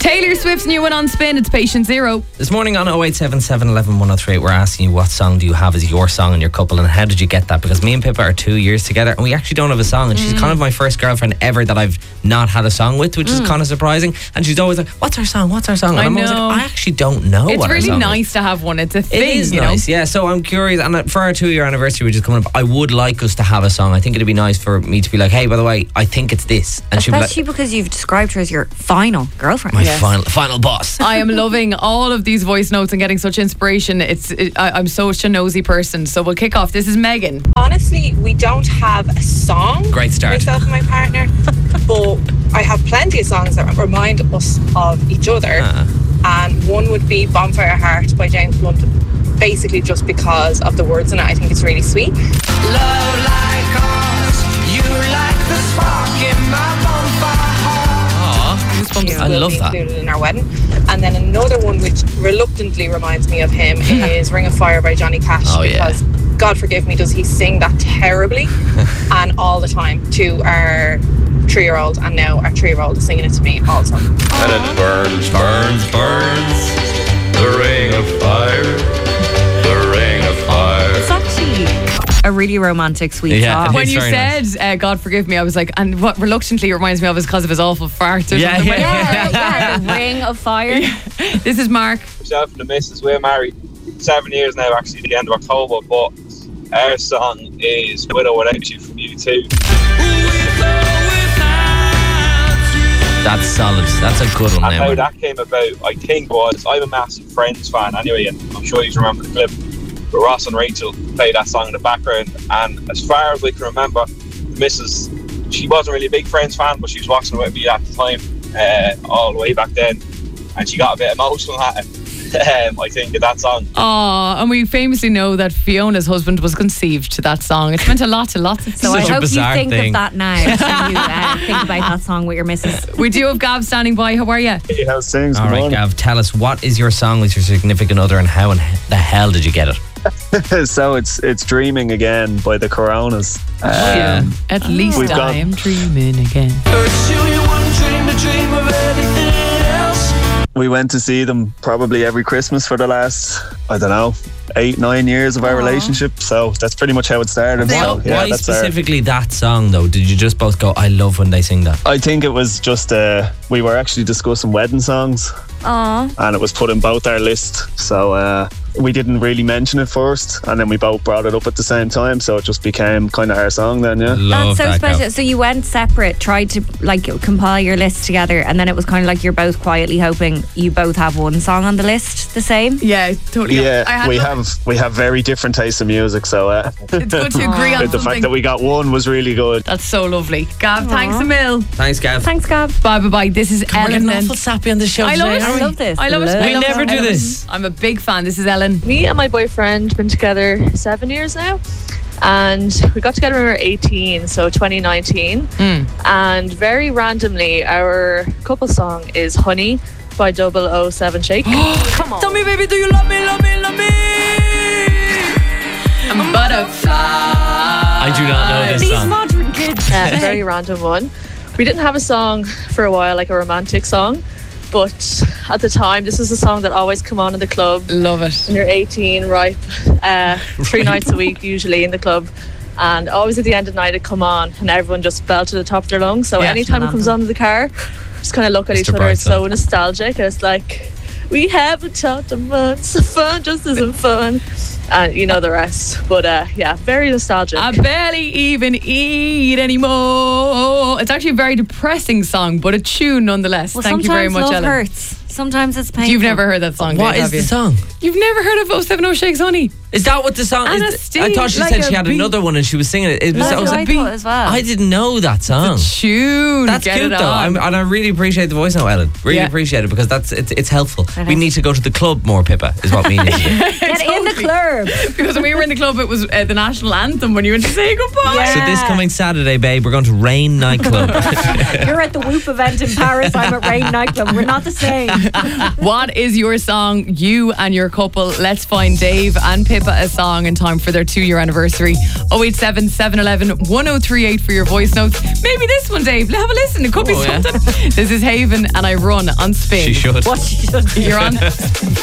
Taylor Swift's new one on Spin. It's Patient Zero. This morning on 0877 11 1038, we're asking you what song do you have as your song in your couple, and how did you get that? Because me and Pippa are 2 years together and we actually don't have a song, and she's kind of my first girlfriend ever that I've not had a song with, which is kind of surprising. And she's always like, what's our song? And I'm always like, I actually don't know it's what our really song nice is. to have one. It's a thing. It is you nice, know? yeah. So I'm curious, and for our 2-year anniversary, which is coming up, I would like us to have a song. I think it'd be nice for me to be like, hey, by the way, I think it's this. And she'd be Especially like, because you've described her as your final girlfriend. my final boss. I am loving all of these voice notes and getting such inspiration. I'm such a nosy person. So we'll kick off. This is Megan. Honestly, we don't have a song. Great start. Myself and my partner. But I have plenty of songs that remind us of each other. And one would be Bonfire Heart by James Blunt. Basically just because of the words in it. I think it's really sweet. Love like ours, you like the spark in my bonfire heart. I love that. Included in our wedding. And then another one which reluctantly reminds me of him is Ring of Fire by Johnny Cash. Because God forgive me, does he sing that terribly and all the time to our 3-year-old, and now our 3-year-old is singing it to me all the time. And it burns, burns, burns, the ring of fire, the ring of fire. It's actually a really romantic, sweet song. When you said God forgive me, I was like, and what reluctantly reminds me of is because of his awful farts or something. The Ring of Fire. This is Mark. Myself and the missus, we're married 7 years now, actually, at the end of October, but our song is With or Without You from U2. That's solid. That's a good one. And how that came about, I think, was I'm a massive Friends fan anyway, and I'm sure you remember the clip where Ross and Rachel play that song in the background. And as far as we can remember, the missus, she wasn't really a big Friends fan, but she was watching it with me at the time, all the way back then, and she got a bit emotional at it. I think, of that song. And we famously know that Fiona's husband was conceived to that song. It's meant a lot to lots of So I hope you think of that now when you think about that song with your missus. We do have Gav standing by. How are you? Hey, how's things? All right, Gav, tell us, what is your song with your significant other, and how in the hell did you get it? So it's Dreaming Again by the Coronas. At least I am dreaming again. We went to see them probably every Christmas for the last, 8-9 years of our relationship. So that's pretty much how it started. Why specifically that song, though? Did you just both go, I love when they sing that? I think it was just, we were actually discussing wedding songs. And it was put in both our lists. So we didn't really mention it first, and then we both brought it up at the same time, so it just became kind of our song then, yeah. Love That's so that, special. Gav. So you went separate, tried to compile your list together, and then it was kind of like you're both quietly hoping you both have one song on the list the same. Yeah, totally. Yeah, we have very different tastes in music, so it's good to agree on the something. fact that we got one was really good. That's so lovely. Gav, thanks a mil. Thanks, Gav. Thanks, Gav. Bye. This is We're Ellen. getting then. awful sappy on the show I love today, it. aren't I love this. I love it. We never do this. I'm a big fan. This is Ellen. Me and my boyfriend been together 7 years now, and we got together when we were 18, so 2019. And very randomly, our couple song is Honey by 007 Shake. Come on. Tell me, baby, do you love me, love me, love me? I'm a butterfly. I do not know this These song. modern kids. Very random one. We didn't have a song for a while, like a romantic song, but at the time, this is a song that always come on in the club. Love it. When you're 18, ripe, 3 nights a week usually in the club, and always at the end of the night it come on and everyone just belted at the top of their lungs. So anytime it comes on in the car, just kind of look at each other. It's so nostalgic. It's like, we haven't talked in months, fun just isn't fun, and you know the rest. But very nostalgic. I barely even eat anymore. It's actually a very depressing song, but a tune nonetheless. Well, Thank you very much, love Ellen. hurts. Sometimes it's painful. You've never heard that song, What Dave, is have you? the song? You've never heard of 070 Shakes Honey? Is that what the song Anna is? Steve, I thought she like said a she had beat. another one and she was singing it. It was, That's it was what a I beat. thought as well. I didn't know that song. Tune. That's Get cute it though, on. and I really appreciate the voice note, Ellen. Really Yeah. appreciate it, because it's helpful. It We is. need to go to the club more, Pippa, is what we need to do. Get in the club. Because when we were in the club, it was the national anthem when you went to say goodbye. Yeah. So this coming Saturday, babe, we're going to Rain nightclub. You're at the Whoop event in Paris. I'm at Rain nightclub. We're not the same. What is your song, you and your couple? Let's find Dave and Pippa a song in time for their 2-year anniversary. 087 711 1038 for your voice notes. Maybe this one, Dave. Have a listen. It could be something. This is Haven and I Run on Spin. She should. What she should. You're on